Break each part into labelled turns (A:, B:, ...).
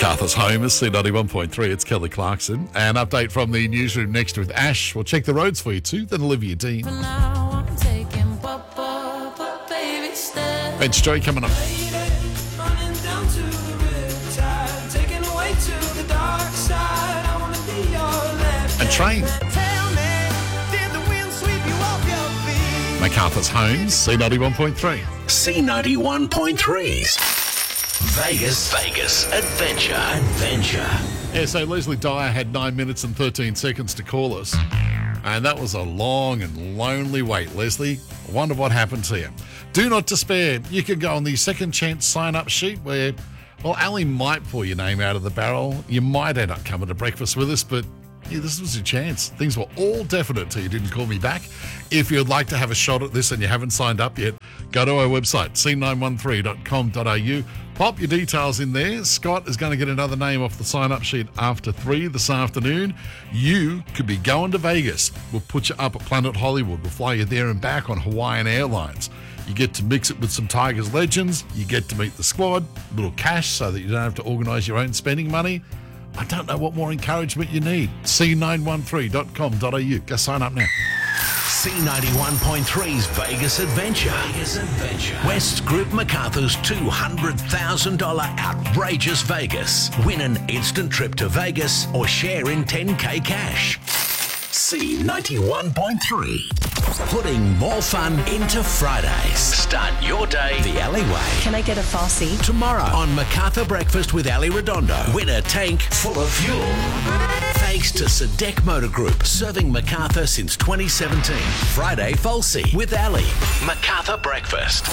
A: Macarthur's home is C91.3. It's Kelly Clarkson. An update from the newsroom next with Ash. We'll check the roads for you too. Then Olivia Dean. Ben Story coming up. And Train. Macarthur's Homes, C91.3.
B: C91.3's Vegas Adventure.
A: Yeah, so Leslie Dyer had 9 minutes and 13 seconds to call us. And that was a long and lonely wait, Leslie. I wonder what happened to you. Do not despair. You can go on the second chance sign-up sheet where, well, Ali might pull your name out of the barrel. You might end up coming to breakfast with us, but yeah, this was your chance. Things were all definite till you didn't call me back. If you'd like to have a shot at this and you haven't signed up yet, go to our website, c913.com.au. Pop your details in there. Scott is going to get another name off the sign-up sheet after 3 this afternoon. You could be going to Vegas. We'll put you up at Planet Hollywood. We'll fly you there and back on Hawaiian Airlines. You get to mix it with some Tigers legends. You get to meet the squad. A little cash so that you don't have to organise your own spending money. I don't know what more encouragement you need. c913.com.au. Go sign up now.
B: C91.3's Vegas Adventure. West Group Macarthur's $200,000 outrageous Vegas. Win an instant trip to Vegas or share in 10K cash. C91.3. Putting more fun into Fridays. Start your day the alleyway.
C: Can I get a Farsi?
B: Tomorrow on Macarthur Breakfast with Ali Redondo. Win a tank full of fuel. Thanks to Sadek Motor Group, serving Macarthur since 2017. Friday Falsey with Ali. Macarthur Breakfast.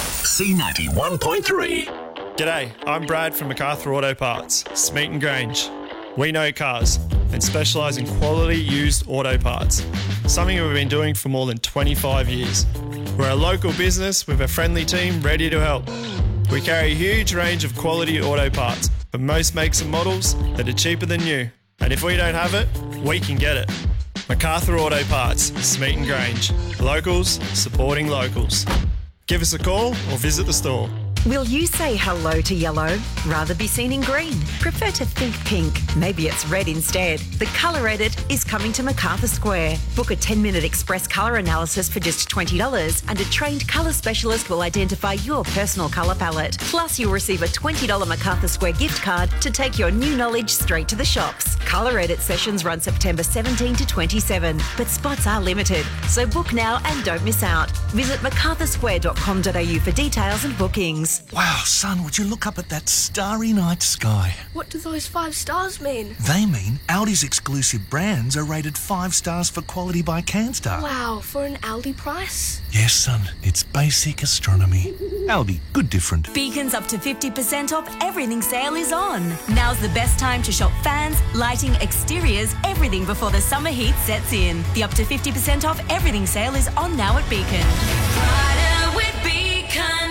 B: C91.3.
D: G'day, I'm Brad from Macarthur Auto Parts, Smeaton Grange. We know cars and specialise in quality used auto parts, something we've been doing for more than 25 years. We're a local business with a friendly team ready to help. We carry a huge range of quality auto parts for most makes and models that are cheaper than new. And if we don't have it, we can get it. Macarthur Auto Parts, Smeaton Grange. Locals supporting locals. Give us a call or visit the store.
C: Will you say hello to yellow? Rather be seen in green? Prefer to think pink? Maybe it's red instead. The Colour Edit is coming to Macarthur Square. Book a 10-minute express colour analysis for just $20 and a trained colour specialist will identify your personal colour palette. Plus, you'll receive a $20 Macarthur Square gift card to take your new knowledge straight to the shops. Colour Edit sessions run September 17 to 27, but spots are limited. So book now and don't miss out. Visit macarthursquare.com.au for details and bookings.
E: Wow, son, would you look up at that starry night sky?
F: What do those 5 stars mean?
E: They mean Aldi's exclusive brands are rated 5 stars for quality by CanStar.
F: Wow, for an Aldi price?
E: Yes, son, it's basic astronomy. Aldi, good different.
G: Beacon's up to 50% off everything sale is on. Now's the best time to shop fans, lighting, exteriors, everything before the summer heat sets in. The up to 50% off everything sale is on now at Beacon. Friday with Beacon.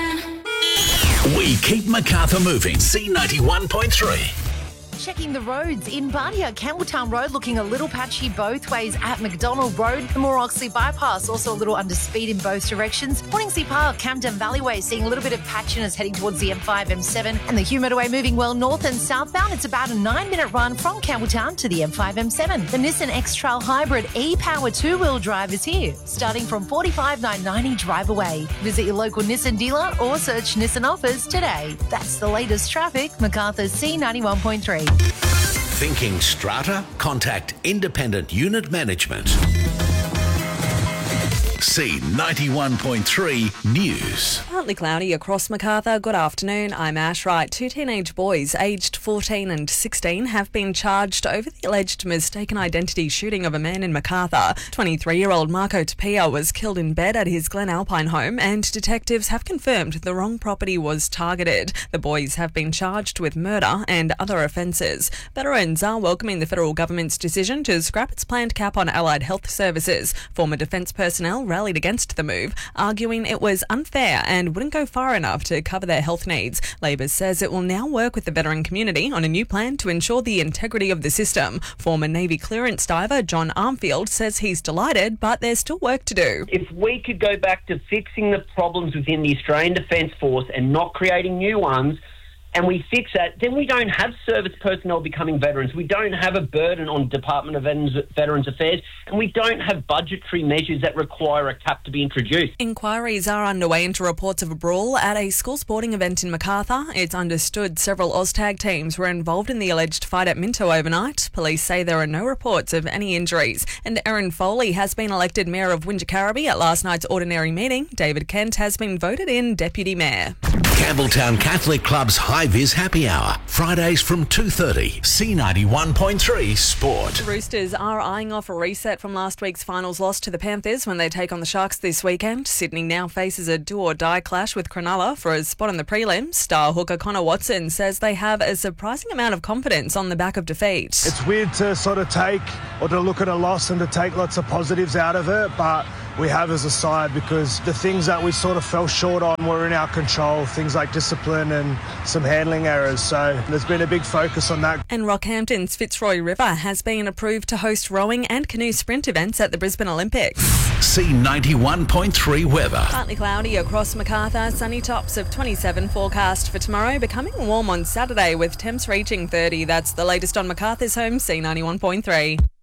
B: We keep Macarthur moving. C91.3.
H: Checking the roads in Bardia, Campbelltown Road looking a little patchy both ways at McDonald Road. The Moore Oxley Bypass also a little under speed in both directions. Morningsea Park, Camden Valleyway seeing a little bit of patchiness heading towards the M5, M7 and the Hugh Motorway moving well north and southbound. It's about a 9-minute run from Campbelltown to the M5, M7. The Nissan X-Trail Hybrid e-Power 2-wheel drive is here, starting from $45,990 drive away. Visit your local Nissan dealer or search Nissan offers today. That's the latest traffic, Macarthur C91.3.
B: Thinking strata? Contact Independent Unit Management. C91.3 News.
I: Partly cloudy across Macarthur. Good afternoon. I'm Ash Wright. 2 teenage boys aged 14 and 16 have been charged over the alleged mistaken identity shooting of a man in Macarthur. 23-year-old Marco Tapia was killed in bed at his Glen Alpine home and detectives have confirmed the wrong property was targeted. The boys have been charged with murder and other offences. Veterans are welcoming the federal government's decision to scrap its planned cap on allied health services. Former defence personnel rallied against the move, arguing it was unfair and wouldn't go far enough to cover their health needs. Labor says it will now work with the veteran community on a new plan to ensure the integrity of the system. Former Navy clearance diver John Armfield says he's delighted, but there's still work to do.
J: If we could go back to fixing the problems within the Australian Defence Force and not creating new ones, and we fix that, then we don't have service personnel becoming veterans. We don't have a burden on Department of Veterans Affairs, and we don't have budgetary measures that require a cap to be introduced.
I: Inquiries are underway into reports of a brawl at a school sporting event in Macarthur. It's understood several Oztag teams were involved in the alleged fight at Minto overnight. Police say there are no reports of any injuries. And Erin Foley has been elected Mayor of Wingecarribee at last night's ordinary meeting. David Kent has been voted in Deputy Mayor.
B: Campbelltown Catholic Club's High Vis Happy Hour, Fridays from 2:30. C91.3 Sport.
I: The Roosters are eyeing off a reset from last week's finals loss to the Panthers when they take on the Sharks this weekend. Sydney now faces a do-or-die clash with Cronulla for a spot in the prelims. Star hooker Connor Watson says they have a surprising amount of confidence on the back of defeat.
K: It's weird to sort of take or to look at a loss and to take lots of positives out of it, but we have as a side, because the things that we sort of fell short on were in our control, things like discipline and some handling errors. So there's been a big focus on that.
I: And Rockhampton's Fitzroy River has been approved to host rowing and canoe sprint events at the Brisbane Olympics.
B: C91.3 weather.
I: Partly cloudy across Macarthur, sunny tops of 27 forecast for tomorrow, becoming warm on Saturday with temps reaching 30. That's the latest on Macarthur's home, C91.3.